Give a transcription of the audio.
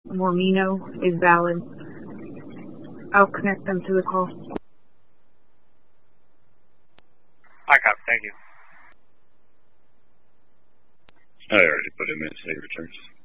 Mormino is valid. I'll connect them to the call. I copy. Thank you. I already put him in, so he returns.